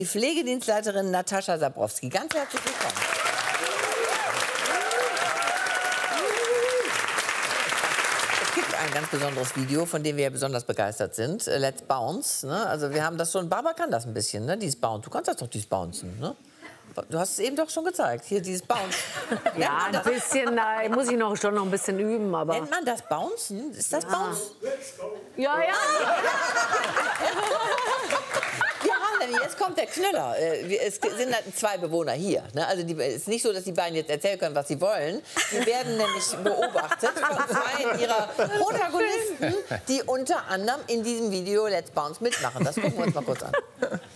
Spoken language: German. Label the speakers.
Speaker 1: Die Pflegedienstleiterin Natascha Sabrowski. Ganz herzlich willkommen. Es gibt ein ganz besonderes Video, von dem wir ja besonders begeistert sind. Let's Bounce. Ne? Also wir haben das schon, Barbara kann das ein bisschen, ne? Dieses Bounce. Du kannst das doch, dieses Bouncen. Ne? Du hast es eben doch schon gezeigt. Hier, dieses Bounce.
Speaker 2: Ja, ein bisschen, da muss ich schon noch ein bisschen üben, aber...
Speaker 1: Nennt man das Bouncen? Ist das Bounce?
Speaker 2: Ja, ja.
Speaker 1: Jetzt kommt der Knüller. Es sind zwei Bewohner hier. Ne? Also es ist nicht so, dass die beiden jetzt erzählen können, was sie wollen. Die werden nämlich beobachtet von zwei ihrer Protagonisten, die unter anderem in diesem Video Let's Bounce mitmachen. Das gucken wir uns mal kurz an.